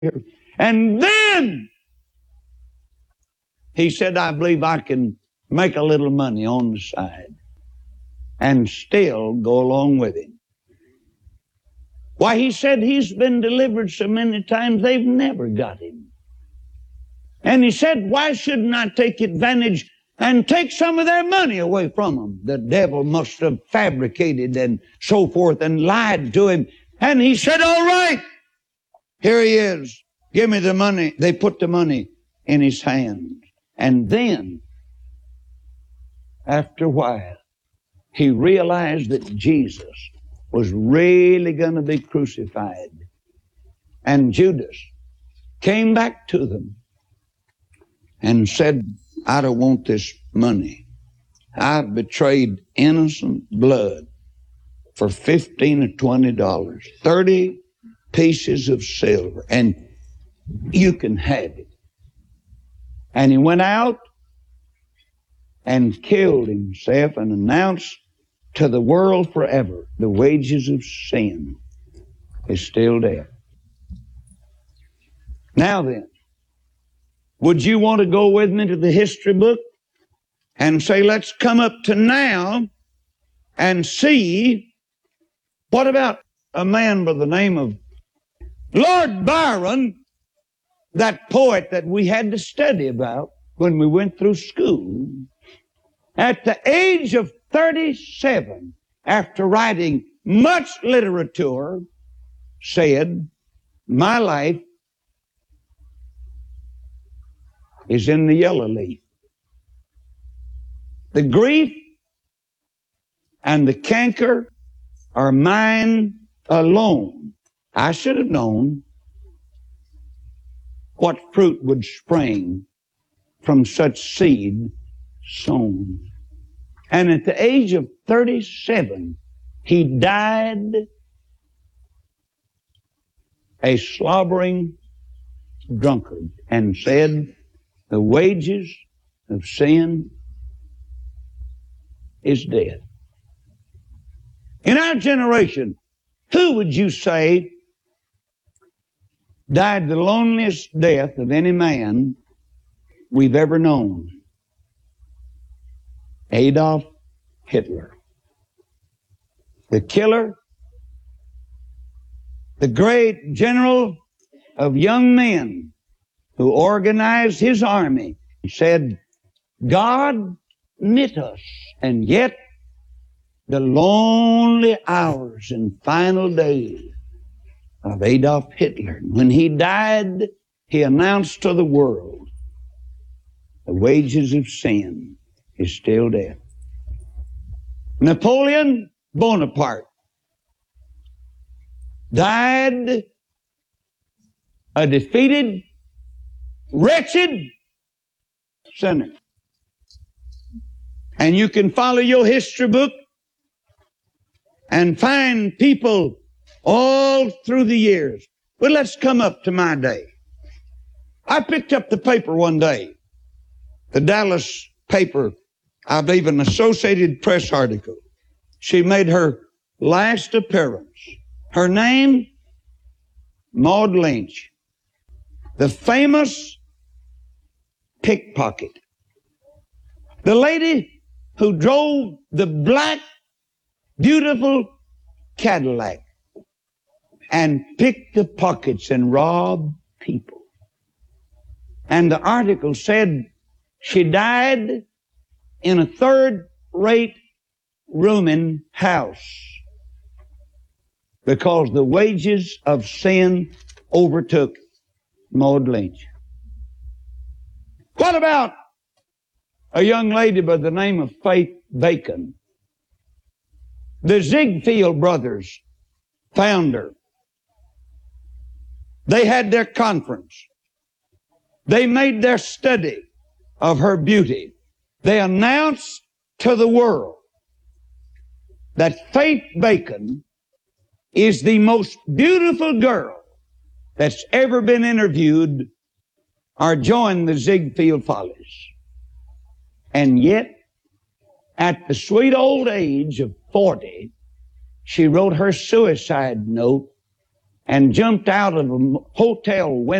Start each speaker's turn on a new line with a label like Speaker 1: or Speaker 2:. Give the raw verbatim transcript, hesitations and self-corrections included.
Speaker 1: And then he said, I believe I can make a little money on the side and still go along with him. Why, he said he's been delivered so many times they've never got him. And he said, why shouldn't I take advantage and take some of their money away from them? The devil must have fabricated and so forth and lied to him. And he said, all right, here he is. Give me the money. They put the money in his hand. And then, after a while, he realized that Jesus was really going to be crucified. And Judas came back to them and said, I don't want this money. I've betrayed innocent blood for fifteen or twenty dollars, thirty pieces of silver, and you can have it. And he went out and killed himself and announced to the world forever, the wages of sin is still death. Now then, would you want to go with me to the history book and say, let's come up to now and see, what about a man by the name of Lord Byron, that poet that we had to study about when we went through school? At the age of thirty-seven, after writing much literature, said, my life is in the yellow leaf. The grief and the canker are mine alone. I should have known what fruit would spring from such seed sown. And at the age of thirty-seven, he died a slobbering drunkard and said, the wages of sin is death. In our generation, who would you say died the loneliest death of any man we've ever known? Adolf Hitler. The killer, the great general of young men who organized his army. He said, God knit us, and yet the lonely hours and final days of Adolf Hitler. When he died, he announced to the world, the wages of sin is still death. Napoleon Bonaparte died a defeated, wretched sinner. And you can follow your history book and find people all through the years. But let's come up to my day. I picked up the paper one day, the Dallas paper, I believe an Associated Press article. She made her last appearance. Her name, Maud Lynch, the famous pickpocket. The lady who drove the black, beautiful Cadillac and picked the pockets and robbed people. And the article said she died in a third-rate rooming house because the wages of sin overtook Maud Lynch. What about a young lady by the name of Faith Bacon? The Ziegfeld brothers, founder. They had their conference. They made their study of her beauty. They announced to the world that Faith Bacon is the most beautiful girl that's ever been interviewed or joined the Ziegfeld Follies. And yet, at the sweet old age of forty, she wrote her suicide note and jumped out of a hotel window